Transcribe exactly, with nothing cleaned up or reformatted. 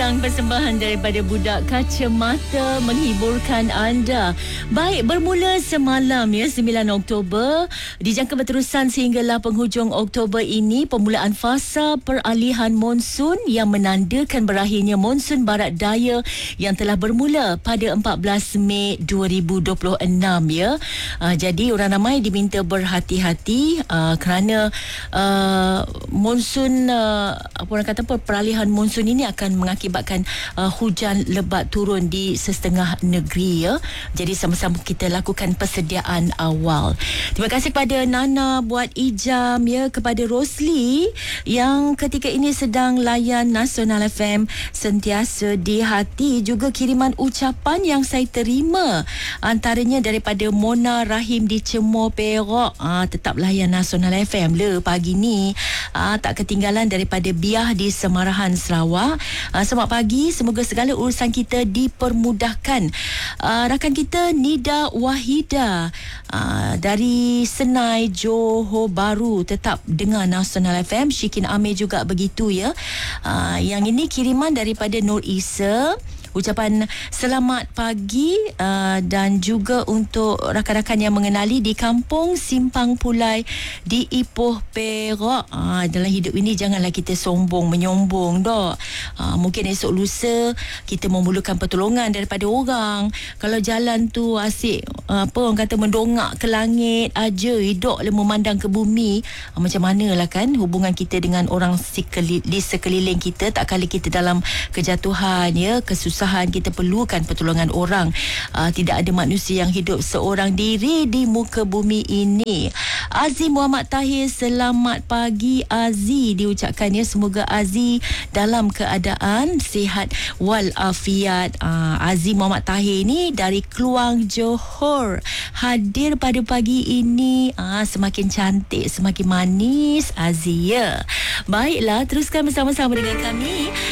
Bintang persembahan daripada Budak Kacamata menghiburkan anda. Baik, bermula semalam ya, sembilan Oktober, dijangka berterusan sehinggalah penghujung Oktober ini permulaan fasa peralihan monsun yang menandakan berakhirnya monsun barat daya yang telah bermula pada empat belas Mei dua ribu dua puluh enam ya. Uh, jadi orang ramai diminta berhati-hati uh, kerana uh, monsun uh, apa orang kata apa peralihan monsun ini akan mengakibatkan uh, hujan lebat turun di setengah negeri ya. Jadi sama-sama kita lakukan persediaan awal. Terima kasih kepada Nana buat ijam ya, kepada Rosli yang ketika ini sedang layan Nasional F M sentiasa di hati, juga kiriman ucapan yang saya terima antaranya daripada Mona Rahim di Cemor Perak. Ah, tetap layan Nasional F M le pagi ni. Ah, tak ketinggalan daripada Biah di Semarahan Sarawak. Uh, selamat pagi, semoga segala urusan kita dipermudahkan. Uh, rakan kita Nida Wahida uh, dari Senai, Johor Bahru, tetap dengar Nasional F M. Syikin Amir juga begitu ya. Uh, yang ini kiriman daripada Nur Isa. Ucapan selamat pagi uh, dan juga untuk rakan-rakan yang mengenali di Kampung Simpang Pulai di Ipoh Perak. Uh, dalam hidup ini janganlah kita sombong menyombong dok. Uh, mungkin esok lusa kita memerlukan pertolongan daripada orang. Kalau jalan tu asyik uh, apa orang kata mendongak ke langit aja, hidup le memandang ke bumi, uh, macam manalah kan hubungan kita dengan orang sekeli, di sekeliling kita. Tak kala kita dalam kejatuhan ya, kesusahan, kita perlukan pertolongan orang. Uh, tidak ada manusia yang hidup seorang diri di muka bumi ini. Aziz Muhammad Tahir, selamat pagi Aziz diucapkan ya. Semoga Aziz dalam keadaan sihat walafiat. Uh, Aziz Muhammad Tahir ni dari Kluang, Johor, hadir pada pagi ini. Uh, semakin cantik, semakin manis Aziz ya. Baiklah, teruskan bersama-sama dengan kami